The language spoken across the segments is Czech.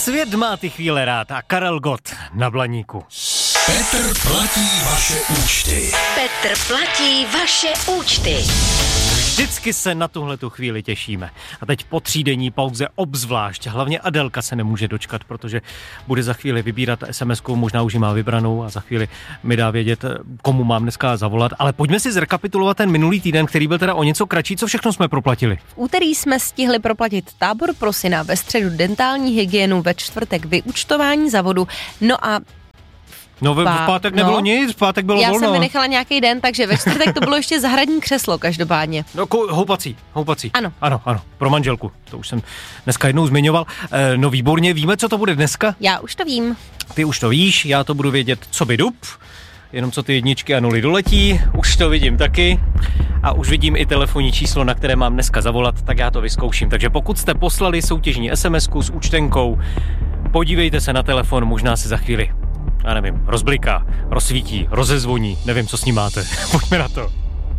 Svět má ty chvíle rád a Karel Gott na Blaníku. Petr platí vaše účty. Petr platí vaše účty. Vždycky se na tuhletu chvíli těšíme. A teď po třídenní pauze obzvlášť. Hlavně Adelka se nemůže dočkat, protože bude za chvíli vybírat SMS-ku, možná už ji má vybranou a za chvíli mi dá vědět, komu mám dneska zavolat. Ale pojďme si zrekapitulovat ten minulý týden, který byl teda o něco kratší. Co všechno jsme proplatili? V úterý jsme stihli proplatit tábor pro syna, ve středu dentální hygienu, ve čtvrtek vyúčtování za vodu. No a No v pátek nebylo nic, v pátek bylo volno. Já jsem vynechala nějaký den, takže ve čtvrtek to bylo ještě zahradní křeslo každopádně. No houpací. Ano. Ano, pro manželku. To už jsem dneska jednou zmiňoval. No výborně, víme, co to bude dneska? Já už to vím. Ty už to víš, já to budu vědět, co by dub. Jenom co ty jedničky a nuly doletí, už to vidím taky. A už vidím i telefonní číslo, na které mám dneska zavolat, tak já to vyzkouším. Takže pokud jste poslali soutěžní SMS-ku s účtenkou, podívejte se na telefon, možná se za chvíli, já nevím, rozbliká, rozsvítí, rozezvoní, nevím, co s ním máte. Pojďme na to.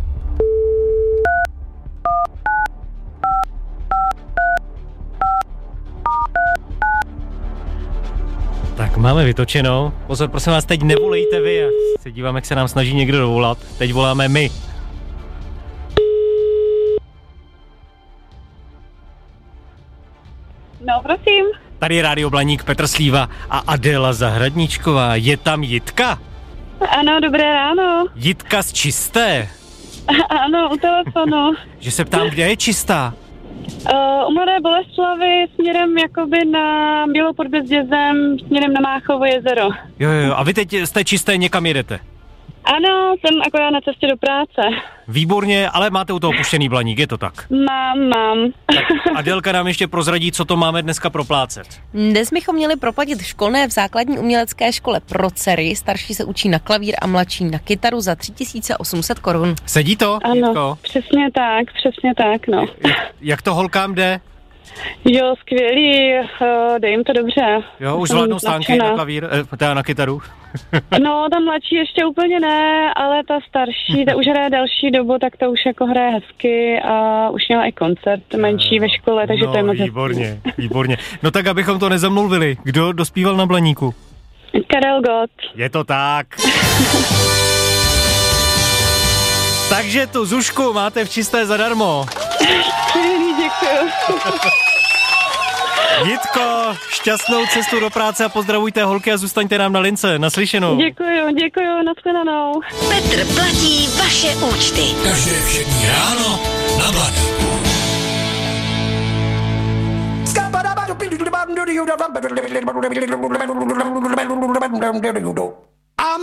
Tak máme vytočenou. Pozor, prosím vás, teď nevolejte vy. Já se dívám, jak se nám snaží někdo dovolat. Teď voláme my. No, prosím. Tady je Rádio Blaník, Petr Slíva a Adéla Zahradníčková. Je tam Jitka? Ano, dobré ráno. Jitka z Čisté? Ano, u telefonu. Že se ptám, kde je Čistá? U Mladé Boleslavy směrem jakoby na Bílou pod Bezdězem, směrem na Máchovo jezero. Jo, a vy teď jste Čisté, někam jedete? Ano, jsem akorát na cestě do práce. Výborně, ale máte u toho opuštěný Blaník, je to tak? Mám. Tak Adélka nám ještě prozradí, co to máme dneska proplácet. Dnes bychom měli proplatit školné v základní umělecké škole pro dcery. Starší se učí na klavír a mladší na kytaru za 3800 korun. Sedí to, Ano, Jitko? přesně tak, no. Jak to holkám jde? Jo, skvělý, dej jim to dobře. Jo, už zvládnou stánky na klavír, teda na kytaru. No, ta mladší ještě úplně ne, ale ta starší, ta už hraje další dobu, tak ta už jako hraje hezky a už měla i koncert menší ve škole, takže to je moc výborně. No tak, abychom to nezamluvili, kdo dospíval na Blaníku? Karel Gott. Je to tak. Takže tu Zušku máte v Čisté zadarmo. Děkuju. Jitko, šťastnou cestu do práce a pozdravujte holky a zůstaňte nám na lince. Naslyšenou. Děkuju, nashledanou. Petr platí vaše účty. Každé všední ráno na Blaníku.